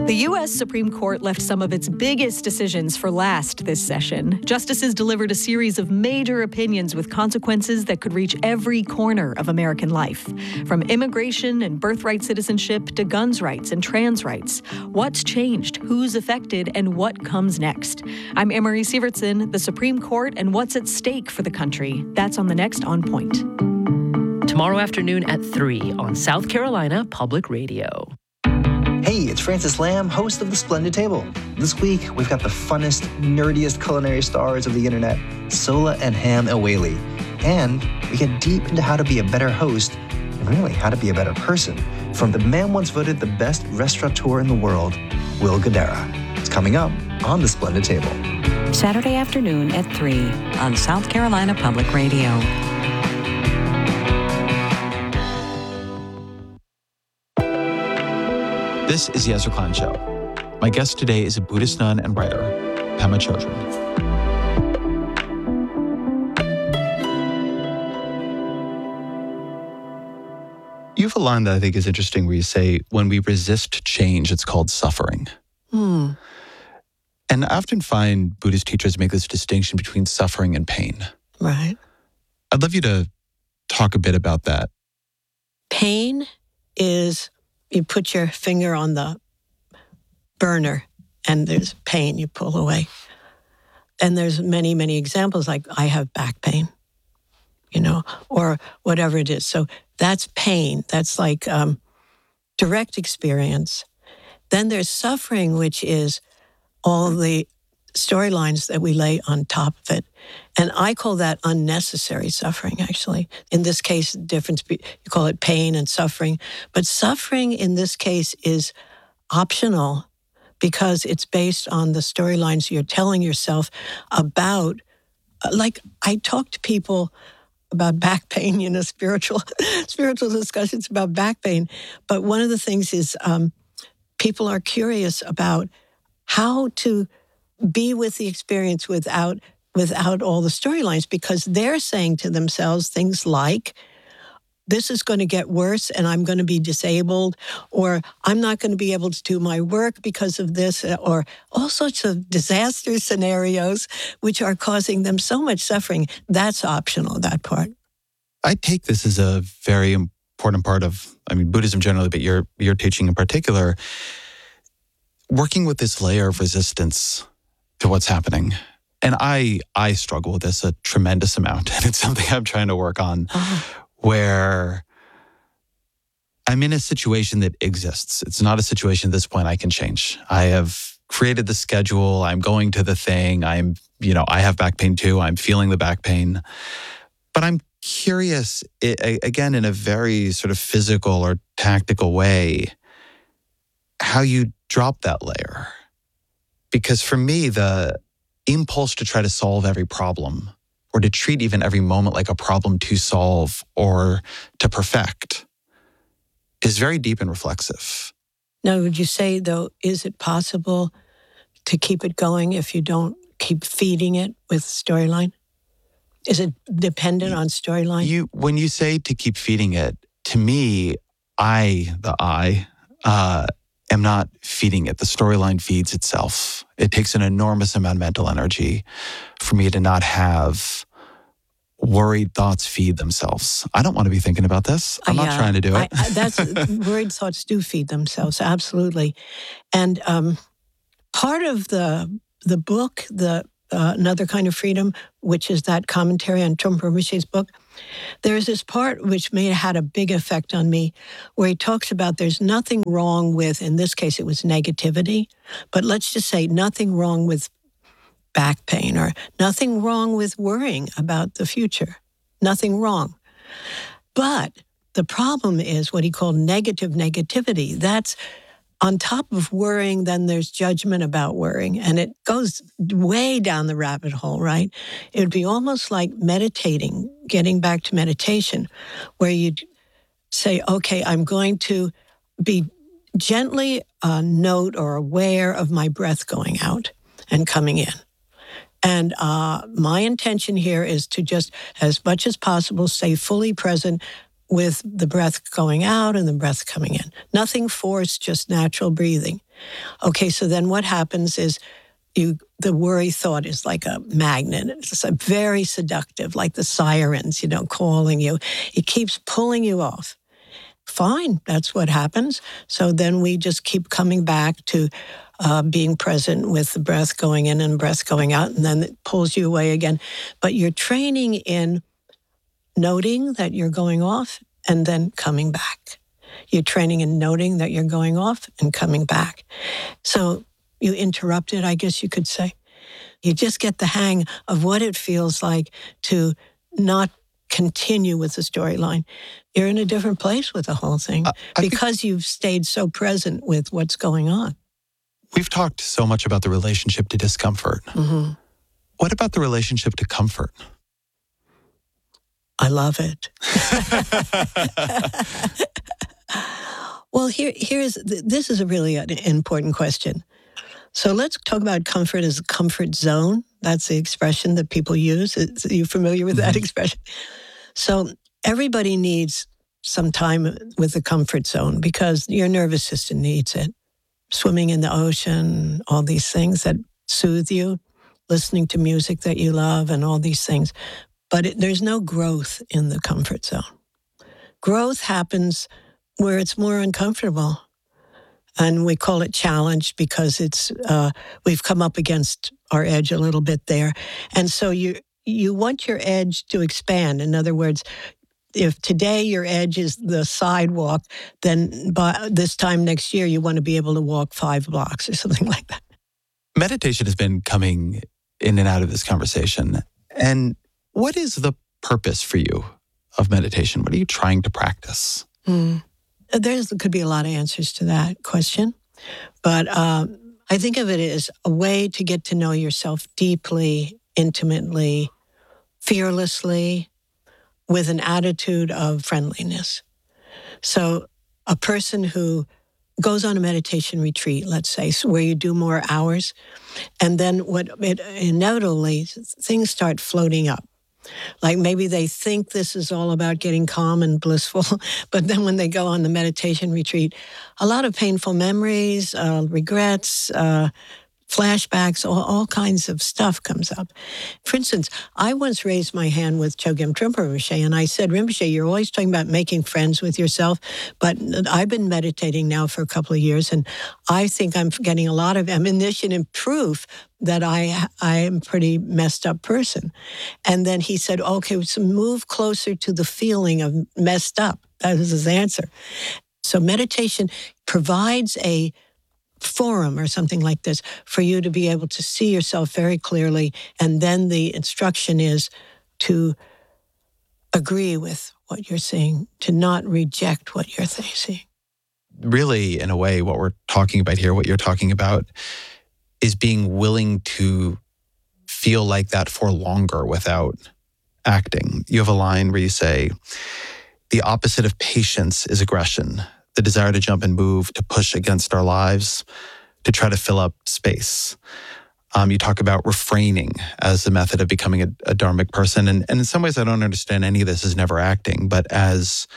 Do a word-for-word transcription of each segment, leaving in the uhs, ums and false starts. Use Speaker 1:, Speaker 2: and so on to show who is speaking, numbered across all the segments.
Speaker 1: The U S Supreme Court left some of its biggest decisions for last this session. Justices delivered a series of major opinions with consequences that could reach every corner of American life. From immigration and birthright citizenship to guns rights and trans rights. What's changed, who's affected, and what comes next? I'm Emery Sievertson, the Supreme Court, and what's at stake for the country. That's on the next On Point.
Speaker 2: Tomorrow afternoon at three on South Carolina Public Radio.
Speaker 3: Hey, it's Francis Lamb, host of The Splendid Table. This week, we've got the funnest, nerdiest culinary stars of the internet, Sola and Ham Awali. And we get deep into how to be a better host, and really how to be a better person, from the man once voted the best restaurateur in the world, Will Guidara. It's coming up on The Splendid Table.
Speaker 4: Saturday afternoon at three on South Carolina Public Radio.
Speaker 5: This is the Ezra Klein Show. My guest today is a Buddhist nun and writer, Pema Chodron. You have a line that I think is interesting where you say, when we resist change, it's called suffering.
Speaker 4: Hmm.
Speaker 5: And I often find Buddhist teachers make this distinction between suffering and pain.
Speaker 4: Right.
Speaker 5: I'd love you to talk a bit about that.
Speaker 6: Pain is... you put your finger on the burner and there's pain, you pull away. And there's many, many examples like I have back pain, you know, or whatever it is. So that's pain. That's like um, direct experience. Then there's suffering, which is all the storylines that we lay on top of it. And I call that unnecessary suffering, actually. In this case, the difference, be, you call it pain and suffering. But suffering in this case is optional because it's based on the storylines you're telling yourself about. Like, I talk to people about back pain, you know, spiritual spiritual discussions about back pain. But one of the things is um, people are curious about how to be with the experience without without all the storylines, because they're saying to themselves things like, this is going to get worse and I'm going to be disabled, or I'm not going to be able to do my work because of this, or all sorts of disaster scenarios which are causing them so much suffering. That's optional, that part.
Speaker 5: I take this as a very important part of, I mean, Buddhism generally, but your your teaching in particular, working with this layer of resistance to what's happening. And I I struggle with this a tremendous amount. And it's something I'm trying to work on, uh-huh. where I'm in a situation that exists. It's not a situation at this point I can change. I have created the schedule. I'm going to the thing. I'm, you know, I have back pain too. I'm feeling the back pain. But I'm curious, it, again, in a very sort of physical or tactical way, how you drop that layer. Because for me, the impulse to try to solve every problem or to treat even every moment like a problem to solve or to perfect is very deep and reflexive.
Speaker 6: Now, would you say, though, is it possible to keep it going if you don't keep feeding it with storyline? Is it dependent on storyline?
Speaker 5: You, when you say to keep feeding it, to me, I, the I, uh, am not feeding it. The storyline feeds itself. It takes an enormous amount of mental energy for me to not have worried thoughts feed themselves. I don't want to be thinking about this. I'm uh, yeah, not trying to do it.
Speaker 6: I, I, that's worried thoughts do feed themselves, absolutely. And um, part of the the book, the uh, Another Kind of Freedom, which is that commentary on Trungpa Rinpoche's book, there's this part which may have had a big effect on me, where he talks about there's nothing wrong with, in this case it was negativity, but let's just say nothing wrong with back pain or nothing wrong with worrying about the future. Nothing wrong. But the problem is what he called negative negativity. That's on top of worrying, then there's judgment about worrying. And it goes way down the rabbit hole, right? It would be almost like meditating, getting back to meditation, where you'd say, okay, I'm going to be gently uh, note or aware of my breath going out and coming in. And uh, my intention here is to just, as much as possible, stay fully present with the breath going out and the breath coming in. Nothing forced, just natural breathing. Okay, so then what happens is you the worry thought is like a magnet. It's a very seductive, like the sirens, you know, calling you. It keeps pulling you off. Fine, that's what happens. So then we just keep coming back to uh, being present with the breath going in and breath going out, and then it pulls you away again. But you're training in noting that you're going off and then coming back. You're training in noting that you're going off and coming back. So you interrupt it, I guess you could say. You just get the hang of what it feels like to not continue with the storyline. You're in a different place with the whole thing uh, because you've stayed so present with what's going on.
Speaker 5: We've talked so much about the relationship to discomfort.
Speaker 6: Mm-hmm.
Speaker 5: What about the relationship to comfort?
Speaker 6: I love it. Well, here, here's this is a really important question. So let's talk about comfort as a comfort zone. That's the expression that people use. Are you familiar with that mm-hmm. expression? So everybody needs some time with the comfort zone because your nervous system needs it. Swimming in the ocean, all these things that soothe you, listening to music that you love, and all these things. But it, there's no growth in the comfort zone. Growth happens where it's more uncomfortable. And we call it challenge because it's uh, we've come up against our edge a little bit there. And so you you want your edge to expand. In other words, if today your edge is the sidewalk, then by this time next year you want to be able to walk five blocks or something like that.
Speaker 5: Meditation has been coming in and out of this conversation. And what is the purpose for you of meditation? What are you trying to practice?
Speaker 6: Mm. There's, there could be a lot of answers to that question. But um, I think of it as a way to get to know yourself deeply, intimately, fearlessly, with an attitude of friendliness. So a person who goes on a meditation retreat, let's say, where you do more hours, and then what it, inevitably things start floating up. Like maybe they think this is all about getting calm and blissful, but then when they go on the meditation retreat, a lot of painful memories, uh, regrets, uh, flashbacks, all, all kinds of stuff comes up. For instance, I once raised my hand with Chogyam Trungpa Rinpoche, and I said, Rinpoche, you're always talking about making friends with yourself, but I've been meditating now for a couple of years, and I think I'm getting a lot of ammunition and proof that I I am a pretty messed up person. And then he said, okay, so move closer to the feeling of messed up. That was his answer. So meditation provides a forum or something like this for you to be able to see yourself very clearly. And then the instruction is to agree with what you're seeing, to not reject what you're seeing.
Speaker 5: Really, in a way, what we're talking about here, what you're talking about, is being willing to feel like that for longer without acting. You have a line where you say, the opposite of patience is aggression. The desire to jump and move, to push against our lives, to try to fill up space. Um, you talk about refraining as a method of becoming a, a dharmic person. And, and in some ways, I don't understand any of this as never acting, but as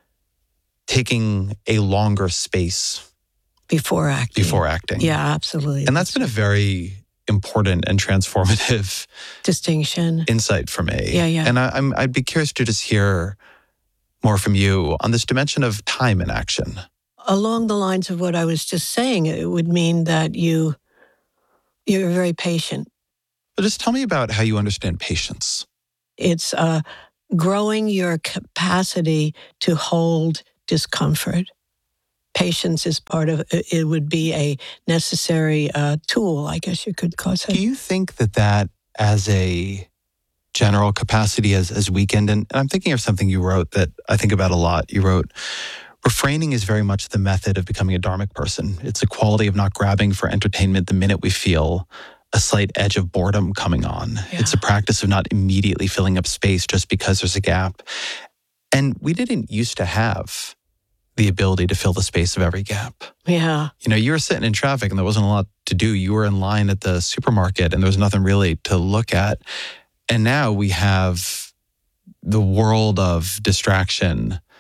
Speaker 5: taking a longer space
Speaker 6: Before acting.
Speaker 5: Before acting.
Speaker 6: Yeah, absolutely.
Speaker 5: And that's been a very important and transformative
Speaker 6: distinction,
Speaker 5: insight for me.
Speaker 6: Yeah, yeah.
Speaker 5: And I, I'm, I'd be curious to just hear more from you on this dimension of time and action.
Speaker 6: Along the lines of what I was just saying, it would mean that you, you're very patient.
Speaker 5: But just tell me about how you understand patience.
Speaker 6: It's uh, growing your capacity to hold discomfort. Patience is part of it, would be a necessary uh, tool, I guess you could call it.
Speaker 5: Do you think that that as a general capacity as, as weakened? And, and I'm thinking of something you wrote that I think about a lot. You wrote, refraining is very much the method of becoming a dharmic person. It's a quality of not grabbing for entertainment the minute we feel a slight edge of boredom coming on. Yeah. It's a practice of not immediately filling up space just because there's a gap. And we didn't used to have the ability to fill the space of every gap.
Speaker 6: Yeah.
Speaker 5: You know, you were sitting in traffic and there wasn't a lot to do. You were in line at the supermarket and there was nothing really to look at. And now we have the world of distraction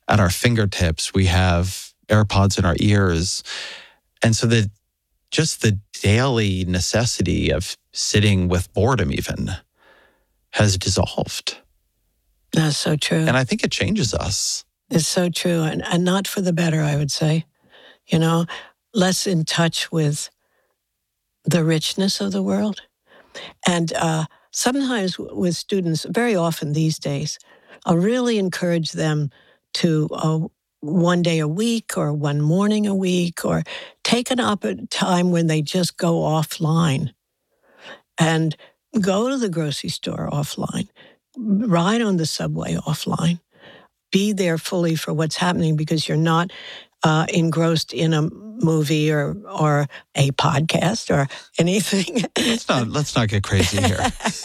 Speaker 5: at our fingertips. We have AirPods in our ears. And so the just the daily necessity of sitting with boredom even has dissolved.
Speaker 6: That's so true.
Speaker 5: And I think it changes us.
Speaker 6: It's so true. And, and not for the better, I would say. You know, less in touch with the richness of the world. And uh, sometimes with students, very often these days, I'll really encourage them to uh, one day a week or one morning a week, or take an op- time when they just go offline and go to the grocery store offline, ride on the subway offline, be there fully for what's happening, because you're not uh, engrossed in a movie or or a podcast or anything.
Speaker 5: Let's not, let's not get crazy here.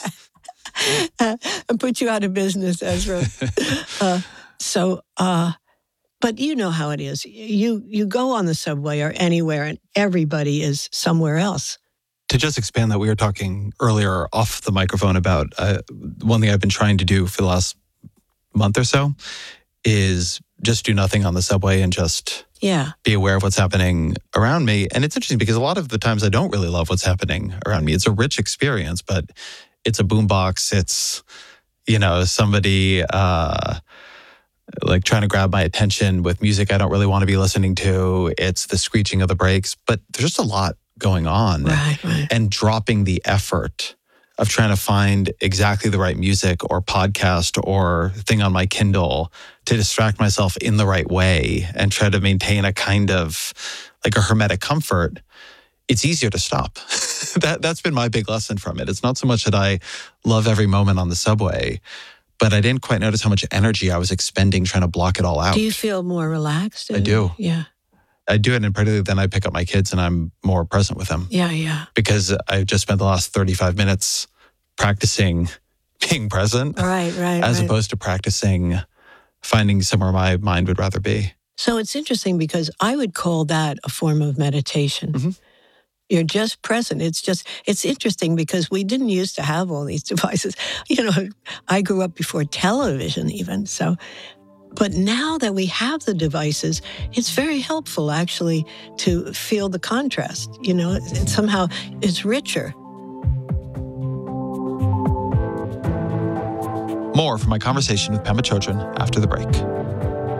Speaker 6: uh, and put you out of business, Ezra. uh, so, uh, but you know how it is. You you go on the subway or anywhere, and everybody is somewhere else.
Speaker 5: To just expand that, we were talking earlier off the microphone about uh, one thing I've been trying to do for the last month or so is just do nothing on the subway and just
Speaker 6: yeah.
Speaker 5: be aware of what's happening around me. And it's interesting because a lot of the times I don't really love what's happening around me. It's a rich experience, but it's a boombox. It's, you know, somebody uh, like trying to grab my attention with music I don't really want to be listening to. It's the screeching of the brakes, but there's just a lot going on.
Speaker 6: Right, right.
Speaker 5: And dropping the effort of trying to find exactly the right music or podcast or thing on my Kindle to distract myself in the right way and try to maintain a kind of like a hermetic comfort, it's easier to stop. that, that's been my big lesson from it. It's not so much that I love every moment on the subway, but I didn't quite notice how much energy I was expending trying to block it all out.
Speaker 6: Do you feel more relaxed?
Speaker 5: I do.
Speaker 6: Yeah.
Speaker 5: I do it, and particularly then I pick up my kids and I'm more present with them.
Speaker 6: Yeah, yeah.
Speaker 5: Because I've just spent the last thirty-five minutes practicing being present.
Speaker 6: Right, right,
Speaker 5: As
Speaker 6: right.
Speaker 5: opposed to practicing finding somewhere my mind would rather be.
Speaker 6: So it's interesting because I would call that a form of meditation.
Speaker 5: Mm-hmm.
Speaker 6: You're just present. It's just, it's interesting because we didn't used to have all these devices. You know, I grew up before television even, so... But now that we have the devices, it's very helpful, actually, to feel the contrast. You know, it, it somehow it's richer.
Speaker 5: More from my conversation with Pema Chodron after the break.